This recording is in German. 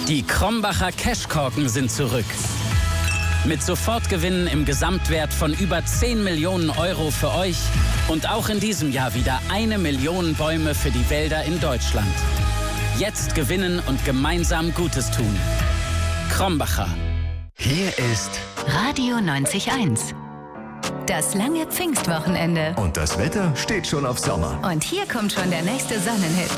Die Krombacher Cashkorken sind zurück. Mit Sofortgewinnen im Gesamtwert von über 10 Millionen Euro für euch und auch in diesem Jahr wieder 1 Million Bäume für die Wälder in Deutschland. Jetzt gewinnen und gemeinsam Gutes tun. Krombacher. Hier ist Radio 90.1. Das lange Pfingstwochenende. und das Wetter steht schon auf Sommer. Und hier kommt schon der nächste Sonnenhit.